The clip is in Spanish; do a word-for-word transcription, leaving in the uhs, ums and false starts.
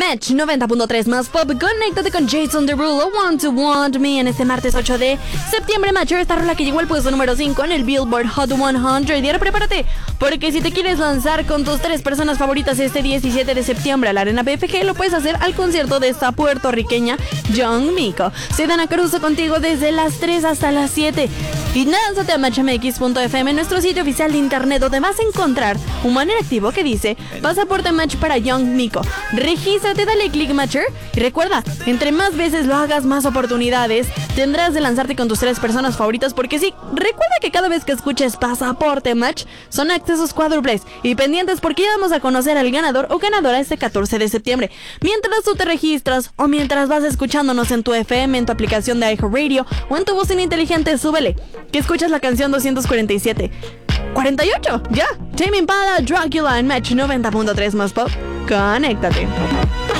Match noventa punto tres más pop. Conéctate con Jason Derulo, Want to Want Me, en este martes ocho de septiembre. Matcher, esta rola que llegó al puesto número cinco en el Billboard Hot cien. Y ahora prepárate, porque si te quieres lanzar con tus tres personas favoritas este diecisiete de septiembre a la Arena B F G, lo puedes hacer al concierto de esta puertorriqueña Young Miko. Soy Dana Caruso contigo desde las tres hasta las siete. Y lánzate a match m x punto f m, nuestro sitio oficial de internet, donde vas a encontrar un banner activo que dice Pasaporte Match para Young Miko. Regístrate, dale click Matcher, y recuerda, entre más veces lo hagas, más oportunidades tendrás de lanzarte con tus tres personas favoritas, porque sí, recuerda que cada vez que escuches Pasaporte Match son accesos cuádruples, y pendientes porque ya vamos a conocer al ganador o ganadora este catorce de septiembre. Mientras tú te registras o mientras vas escuchándonos en tu F M, en tu aplicación de iHeartRadio o en tu bocina inteligente, súbele, que escuchas la canción doscientos cuarenta y siete. cuarenta y ocho, ya. Tame Impala, Dracula en Match noventa punto tres más pop. Conéctate.